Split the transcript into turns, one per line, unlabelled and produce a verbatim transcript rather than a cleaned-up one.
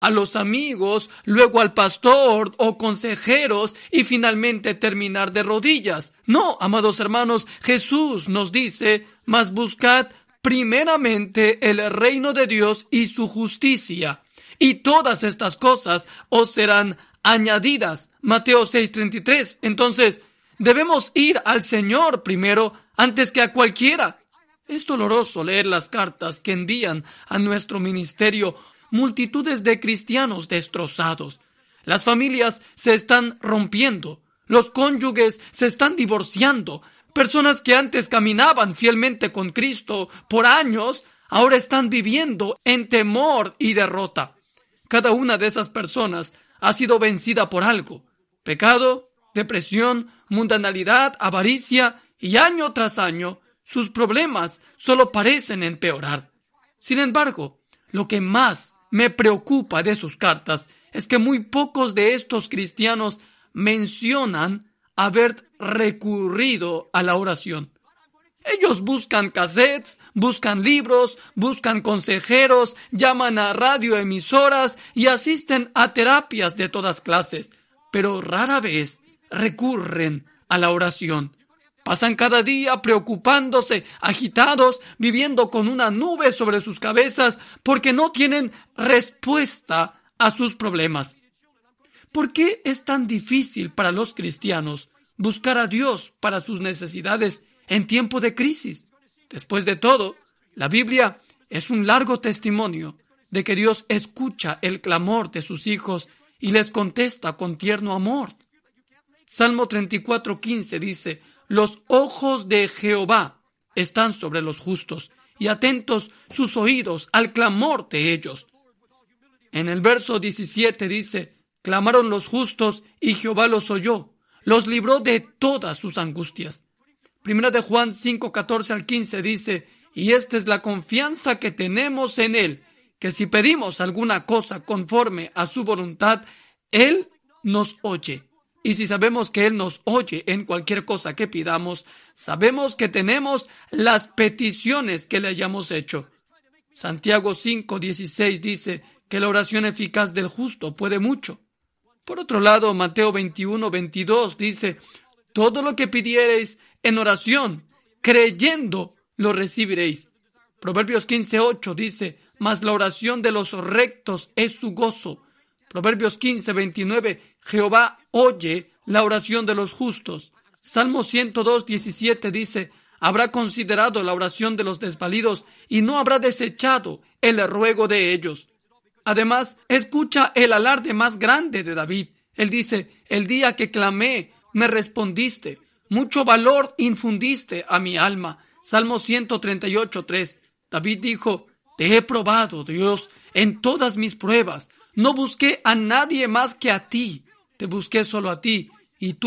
a los amigos, luego al pastor o consejeros y finalmente terminar de rodillas. No, amados hermanos, Jesús nos dice, mas buscad primeramente el reino de Dios y su justicia, y todas estas cosas os serán añadidas. Mateo seis treinta y tres. Entonces, debemos ir al Señor primero antes que a cualquiera. Es doloroso leer las cartas que envían a nuestro ministerio multitudes de cristianos destrozados. Las familias se están rompiendo, los cónyuges se están divorciando. Personas que antes caminaban fielmente con Cristo por años, ahora están viviendo en temor y derrota. Cada una de esas personas ha sido vencida por algo: pecado, depresión, mundanalidad, avaricia, y año tras año sus problemas solo parecen empeorar. Sin embargo, lo que más me preocupa de sus cartas es que muy pocos de estos cristianos mencionan haber recurrido a la oración. Ellos buscan cassettes, buscan libros, buscan consejeros, llaman a radioemisoras y asisten a terapias de todas clases, pero rara vez recurren a la oración. Pasan cada día preocupándose, agitados, viviendo con una nube sobre sus cabezas porque no tienen respuesta a sus problemas. ¿Por qué es tan difícil para los cristianos buscar a Dios para sus necesidades en tiempo de crisis? Después de todo, la Biblia es un largo testimonio de que Dios escucha el clamor de sus hijos y les contesta con tierno amor. Salmo treinta y cuatro quince dice: los ojos de Jehová están sobre los justos y atentos sus oídos al clamor de ellos. En el verso diecisiete dice: clamaron los justos y Jehová los oyó, los libró de todas sus angustias. Primera de Juan cinco catorce al quince dice: y esta es la confianza que tenemos en Él, que si pedimos alguna cosa conforme a su voluntad, Él nos oye. Y si sabemos que Él nos oye en cualquier cosa que pidamos, sabemos que tenemos las peticiones que le hayamos hecho. Santiago cinco dieciséis dice que la oración eficaz del justo puede mucho. Por otro lado, Mateo veintiuno veintidós dice: todo lo que pidiereis en oración, creyendo, lo recibiréis. Proverbios quince ocho dice: mas la oración de los rectos es su gozo. Proverbios quince veintinueve: Jehová oye la oración de los justos. Salmo ciento dos diecisiete dice: habrá considerado la oración de los desvalidos y no habrá desechado el ruego de ellos. Además, escucha el alarde más grande de David. Él dice: el día que clamé, me respondiste. Mucho valor infundiste a mi alma. Salmo ciento treinta y ocho tres. David dijo: te he probado, Dios, en todas mis pruebas. No busqué a nadie más que a ti. Te busqué solo a ti, y tú